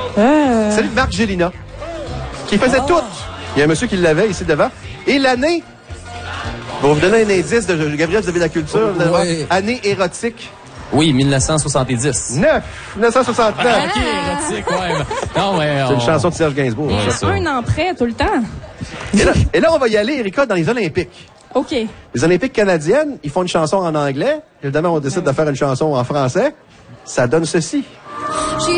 Celui de Marc Gélina, qui faisait tout. Il y a un monsieur qui l'avait ici devant. Et l'année, pour vous donner un indice de Gabriel, vous avez la culture, Oui. année érotique. Oui, 1970. 1969. OK, érotique, ouais. Non, mais C'est une chanson de Serge Gainsbourg. Ouais, ça. ça. Un an près, tout le temps. Et là, on va y aller, Erika, dans les Olympiques. OK. Les Olympiques canadiennes, ils font une chanson en anglais. Évidemment, on décide de faire une chanson en français. Ça donne ceci.